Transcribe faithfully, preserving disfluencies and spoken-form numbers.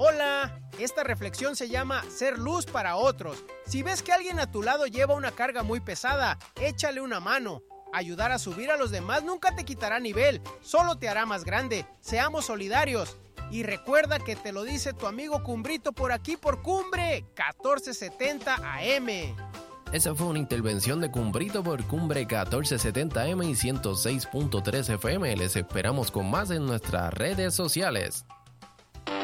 Hola, esta reflexión se llama Ser luz para otros. Si ves que alguien a tu lado lleva una carga muy pesada, échale una mano. Ayudar a subir a los demás nunca te quitará nivel, solo te hará más grande. Seamos solidarios. Y recuerda que te lo dice tu amigo Cumbrito por aquí por Cumbre catorce setenta A M. Esa fue una intervención de Cumbrito por Cumbre catorce setenta A M y ciento seis punto tres F M. Les esperamos con más en nuestras redes sociales.